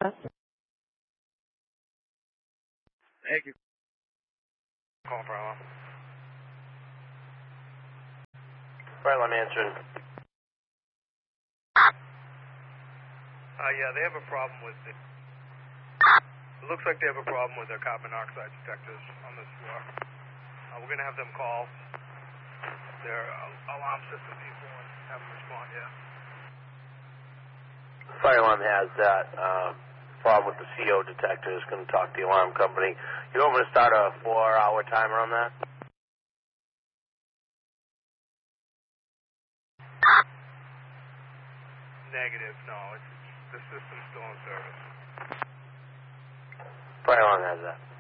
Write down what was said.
Thank you. Call for alarm. Right, I'm answering. Yeah, they have a problem with it. It looks like they have a problem with their carbon monoxide detectors on this floor. We're going to have them call their alarm system people and have them respond, yeah. Fire alarm has that problem with the CO detector. It's going to talk to the alarm company. You want me to start a 4-hour timer on that? Negative, no. The system's still in service. Fire alarm has that.